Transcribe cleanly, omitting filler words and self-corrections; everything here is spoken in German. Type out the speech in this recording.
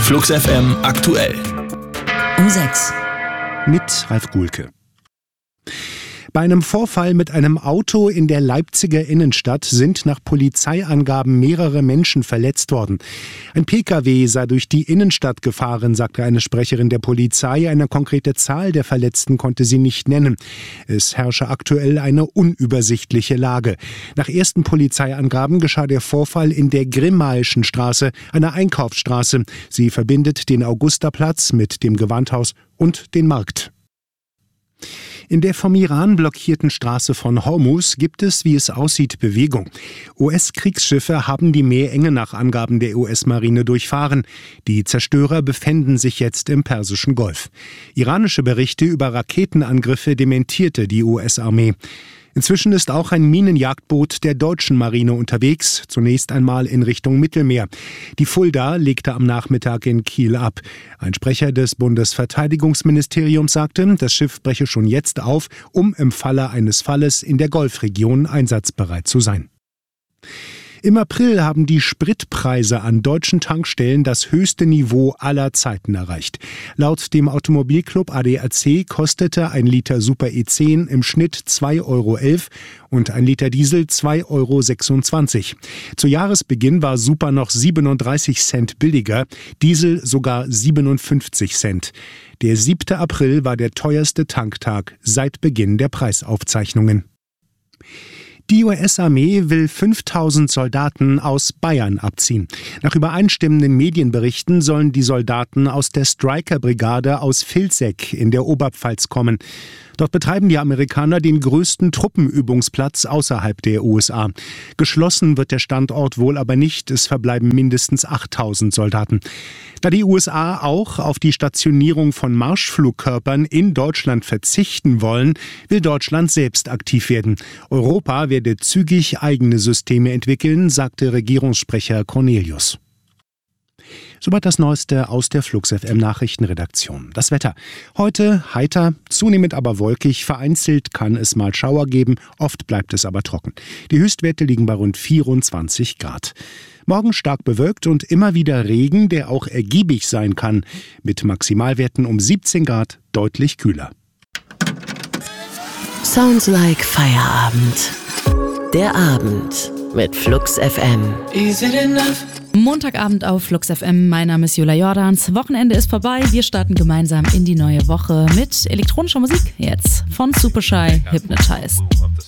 Flux FM aktuell. Um 6. Mit Ralf Guhlke. Bei einem Vorfall mit einem Auto in der Leipziger Innenstadt sind nach Polizeiangaben mehrere Menschen verletzt worden. Ein Pkw sei durch die Innenstadt gefahren, sagte eine Sprecherin der Polizei. Eine konkrete Zahl der Verletzten konnte sie nicht nennen. Es herrsche aktuell eine unübersichtliche Lage. Nach ersten Polizeiangaben geschah der Vorfall in der Grimmaischen Straße, einer Einkaufsstraße. Sie verbindet den Augusterplatz mit dem Gewandhaus und den Markt. In der vom Iran blockierten Straße von Hormuz gibt es, wie es aussieht, Bewegung. US-Kriegsschiffe haben die Meerenge nach Angaben der US-Marine durchfahren. Die Zerstörer befänden sich jetzt im Persischen Golf. Iranische Berichte über Raketenangriffe dementierte die US-Armee. Inzwischen ist auch ein Minenjagdboot der deutschen Marine unterwegs, zunächst einmal in Richtung Mittelmeer. Die Fulda legte am Nachmittag in Kiel ab. Ein Sprecher des Bundesverteidigungsministeriums sagte, das Schiff breche schon jetzt auf, um im Falle eines Falles in der Golfregion einsatzbereit zu sein. Im April haben die Spritpreise an deutschen Tankstellen das höchste Niveau aller Zeiten erreicht. Laut dem Automobilclub ADAC kostete ein Liter Super E10 im Schnitt 2,11 € und ein Liter Diesel 2,26 €. Zu Jahresbeginn war Super noch 37 Cent billiger, Diesel sogar 57 Cent. Der 7. April war der teuerste Tanktag seit Beginn der Preisaufzeichnungen. Die US-Armee will 5000 Soldaten aus Bayern abziehen. Nach übereinstimmenden Medienberichten sollen die Soldaten aus der Stryker-Brigade aus Vilseck in der Oberpfalz kommen. Dort betreiben die Amerikaner den größten Truppenübungsplatz außerhalb der USA. Geschlossen wird der Standort wohl aber nicht. Es verbleiben mindestens 8000 Soldaten. Da die USA auch auf die Stationierung von Marschflugkörpern in Deutschland verzichten wollen, will Deutschland selbst aktiv werden. Europa werde zügig eigene Systeme entwickeln, sagte Regierungssprecher Cornelius. Soweit das Neueste aus der Flux FM Nachrichtenredaktion. Das Wetter. Heute heiter, zunehmend aber wolkig. Vereinzelt kann es mal Schauer geben. Oft bleibt es aber trocken. Die Höchstwerte liegen bei rund 24 Grad. Morgen stark bewölkt und immer wieder Regen, der auch ergiebig sein kann. Mit Maximalwerten um 17 Grad deutlich kühler. Sounds like Feierabend. Der Abend mit Flux FM. Is it enough? Montagabend auf Flux FM. Mein Name ist Julia Jordans. Wochenende ist vorbei. Wir starten gemeinsam in die neue Woche mit elektronischer Musik. Jetzt von Supershy, Hypnotize.